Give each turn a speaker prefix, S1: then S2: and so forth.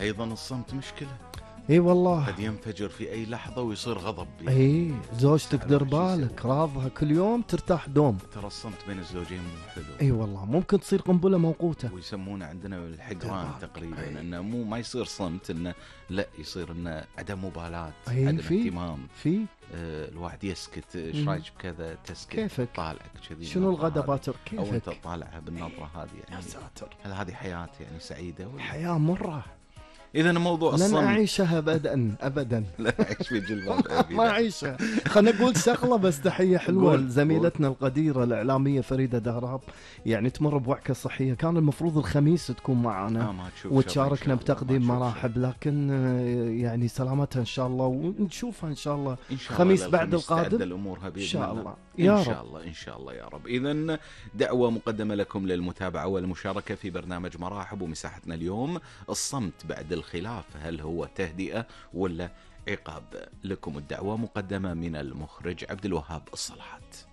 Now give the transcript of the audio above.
S1: أيضا الصمت مشكلة،
S2: اي والله.
S1: قد ينفجر في أي لحظة ويصير غضب.
S2: اي زوجتك دير
S1: الواحد شو
S2: بالك،
S1: يسوي؟
S2: راضها كل يوم ترتاح دوم.
S1: ترى الصمت بين الزوجين مو حلو.
S2: اي والله ممكن تصير قنبلة موقوتة.
S1: ويسمونه عندنا الحقران
S2: بالك.
S1: تقريبا، انه مو ما يصير صمت، انه لا يصير انه عدم مبالاة،
S2: أي
S1: عدم
S2: في
S1: اهتمام.
S2: الواحد
S1: يسكت، ايش رايك بكذا، تسكت،
S2: كيفك؟
S1: طالعك كذي
S2: شنو
S1: النظرة
S2: الغدا
S1: هذه،
S2: باكر
S1: او انت
S2: كيفك؟
S1: تطالعها بالنظرة هذه
S2: يا
S1: يعني.
S2: ساتر،
S1: هل هذه حياة يعني سعيدة ولا؟
S2: الحياة مرة،
S1: اذا موضوع
S2: لن
S1: الصمت
S2: أعيشها أبدا أبدا.
S1: لا اعيش في جلباب ابي.
S2: ما أعيشها. خلنا نقول شغلة بس، تحية حلوة
S1: قول.
S2: لزميلتنا القديرة الإعلامية فريدة دهراب، يعني تمر بوعكة صحية، كان المفروض الخميس تكون معنا
S1: ما تشوف
S2: وتشاركنا بتقديم مراحب، لكن يعني سلامتها إن شاء الله، ونشوفها إن شاء الله
S1: إن شاء
S2: الخميس
S1: الله
S2: بعد القادم
S1: تعدل أمورها بإذن
S2: إن شاء
S1: الله.
S2: الله يا
S1: إن شاء
S2: رب.
S1: الله إن شاء الله يا رب. إذن دعوة مقدمة لكم للمتابعة والمشاركة في برنامج مراحب، ومساحتنا اليوم الصمت بعد الخلاف، هل هو تهدئة ولا عقاب؟ لكم الدعوة مقدمة من المخرج عبد الوهاب الصلاحات.